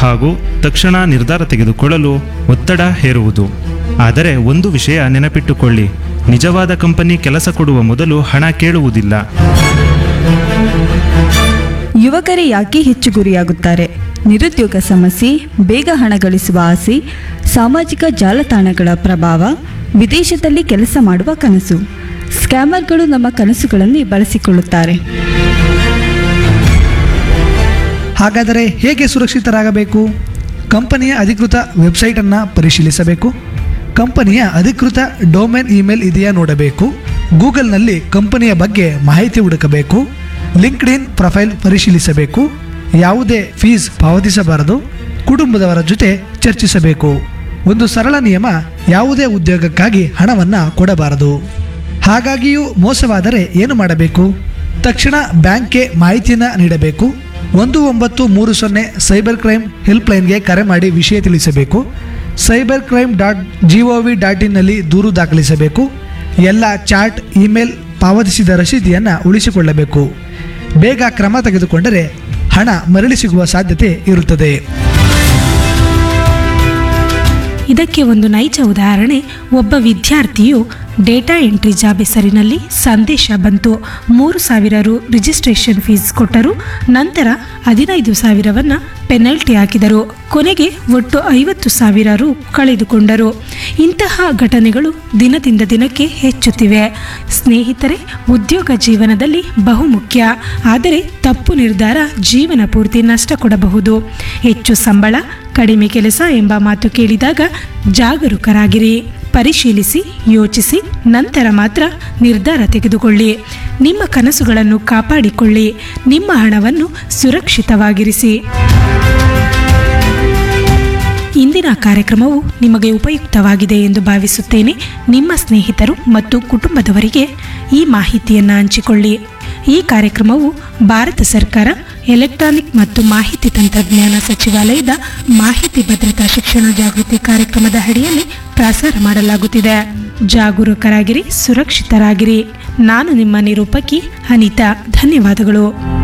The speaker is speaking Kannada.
ಹಾಗೂ ತಕ್ಷಣ ನಿರ್ಧಾರ ತೆಗೆದುಕೊಳ್ಳಲು ಒತ್ತಡ ಹೇರುವುದು. ಆದರೆ ಒಂದು ವಿಷಯ ನೆನಪಿಟ್ಟುಕೊಳ್ಳಿ, ನಿಜವಾದ ಕಂಪನಿ ಕೆಲಸ ಕೊಡುವ ಮೊದಲು ಹಣ ಕೇಳುವುದಿಲ್ಲ. ಯುವಕರೇ ಯಾಕೆ ಹೆಚ್ಚು ಗುರಿಯಾಗುತ್ತಾರೆ? ನಿರುದ್ಯೋಗ ಸಮಸ್ಯೆ, ಬೇಗ ಹಣ ಗಳಿಸುವ ಆಸೆ, ಸಾಮಾಜಿಕ ಜಾಲತಾಣಗಳ ಪ್ರಭಾವ, ವಿದೇಶದಲ್ಲಿ ಕೆಲಸ ಮಾಡುವ ಕನಸು. ಸ್ಕ್ಯಾಮರ್ಗಳು ನಮ್ಮ ಕನಸುಗಳನ್ನು ಬಳಸಿಕೊಳ್ಳುತ್ತಾರೆ. ಹಾಗಾದರೆ ಹೇಗೆ ಸುರಕ್ಷಿತರಾಗಬೇಕು? ಕಂಪನಿಯ ಅಧಿಕೃತ ವೆಬ್ಸೈಟನ್ನು ಪರಿಶೀಲಿಸಬೇಕು. ಕಂಪನಿಯ ಅಧಿಕೃತ ಡೊಮೇನ್ ಇಮೇಲ್ ಇದೆಯಾ ನೋಡಬೇಕು. ಗೂಗಲ್ನಲ್ಲಿ ಕಂಪನಿಯ ಬಗ್ಗೆ ಮಾಹಿತಿ ಹುಡುಕಬೇಕು. ಲಿಂಕ್ಡ್ಇನ್ ಪ್ರೊಫೈಲ್ ಪರಿಶೀಲಿಸಬೇಕು. ಯಾವುದೇ ಫೀಸ್ ಪಾವತಿಸಬಾರದು. ಕುಟುಂಬದವರ ಜೊತೆ ಚರ್ಚಿಸಬೇಕು. ಒಂದು ಸರಳ ನಿಯಮ: ಯಾವುದೇ ಉದ್ಯೋಗಕ್ಕಾಗಿ ಹಣವನ್ನು ಕೊಡಬಾರದು. ಹಾಗಾಗಿಯೂ ಮೋಸವಾದರೆ ಏನು ಮಾಡಬೇಕು? ತಕ್ಷಣ ಬ್ಯಾಂಕ್ಗೆ ಮಾಹಿತಿಯನ್ನು ನೀಡಬೇಕು. 1930 ಸೈಬರ್ ಕ್ರೈಮ್ ಹೆಲ್ಪ್ಲೈನ್ಗೆ ಕರೆ ಮಾಡಿ ವಿಷಯ ತಿಳಿಸಬೇಕು. cybercrime.gov.in ನಲ್ಲಿ ದೂರು ದಾಖಲಿಸಬೇಕು. ಎಲ್ಲ ಚಾಟ್, ಇಮೇಲ್, ಪಾವತಿಸಿದ ರಸೀದಿಯನ್ನು ಉಳಿಸಿಕೊಳ್ಳಬೇಕು. ಬೇಗ ಕ್ರಮ ತೆಗೆದುಕೊಂಡರೆ ಹಣ ಮರಳಿ ಸಿಗುವ ಸಾಧ್ಯತೆ ಇರುತ್ತದೆ. ಇದಕ್ಕೆ ಒಂದು ನೈಜ ಉದಾಹರಣೆ. ಒಬ್ಬ ವಿದ್ಯಾರ್ಥಿಯು ಡೇಟಾ ಎಂಟ್ರಿ ಜಾಬ್ ಹೆಸರಿನಲ್ಲಿ ಸಂದೇಶ ಬಂತು. 3,000 ರು ರಿಜಿಸ್ಟ್ರೇಷನ್ ಫೀಸ್ ಕೊಟ್ಟರು. ನಂತರ 15,000ವನ್ನು ಪೆನಲ್ಟಿ ಹಾಕಿದರು. ಕೊನೆಗೆ ಒಟ್ಟು 50,000 ರು ಕಳೆದುಕೊಂಡರು. ಇಂತಹ ಘಟನೆಗಳು ದಿನದಿಂದ ದಿನಕ್ಕೆ ಹೆಚ್ಚುತ್ತಿವೆ. ಸ್ನೇಹಿತರೆ, ಉದ್ಯೋಗ ಜೀವನದಲ್ಲಿ ಬಹುಮುಖ್ಯ. ಆದರೆ ತಪ್ಪು ನಿರ್ಧಾರ ಜೀವನ ಪೂರ್ತಿ ನಷ್ಟ ಕೊಡಬಹುದು. ಹೆಚ್ಚು ಸಂಬಳ, ಕಡಿಮೆ ಕೆಲಸ ಎಂಬ ಮಾತು ಕೇಳಿದಾಗ ಜಾಗರೂಕರಾಗಿರಿ. ಪರಿಶೀಲಿಸಿ, ಯೋಚಿಸಿ, ನಂತರ ಮಾತ್ರ ನಿರ್ಧಾರ ತೆಗೆದುಕೊಳ್ಳಿ. ನಿಮ್ಮ ಕನಸುಗಳನ್ನು ಕಾಪಾಡಿಕೊಳ್ಳಿ. ನಿಮ್ಮ ಹಣವನ್ನು ಸುರಕ್ಷಿತವಾಗಿರಿಸಿ. ಇಂದಿನ ಕಾರ್ಯಕ್ರಮವು ನಿಮಗೆ ಉಪಯುಕ್ತವಾಗಿದೆ ಎಂದು ಭಾವಿಸುತ್ತೇನೆ. ನಿಮ್ಮ ಸ್ನೇಹಿತರು ಮತ್ತು ಕುಟುಂಬದವರಿಗೆ ಈ ಮಾಹಿತಿಯನ್ನು ಹಂಚಿಕೊಳ್ಳಿ. ಈ ಕಾರ್ಯಕ್ರಮವು ಭಾರತ ಸರ್ಕಾರ ಎಲೆಕ್ಟ್ರಾನಿಕ್ ಮತ್ತು ಮಾಹಿತಿ ತಂತ್ರಜ್ಞಾನ ಸಚಿವಾಲಯದ ಮಾಹಿತಿ ಭದ್ರತಾ ಶಿಕ್ಷಣ ಜಾಗೃತಿ ಕಾರ್ಯಕ್ರಮದ ಅಡಿಯಲ್ಲಿ ಪ್ರಸಾರ ಮಾಡಲಾಗುತ್ತಿದೆ. ಜಾಗರೂಕರಾಗಿರಿ, ಸುರಕ್ಷಿತರಾಗಿರಿ. ನಾನು ನಿಮ್ಮ ನಿರೂಪಕಿ ಅನಿತಾ. ಧನ್ಯವಾದಗಳು.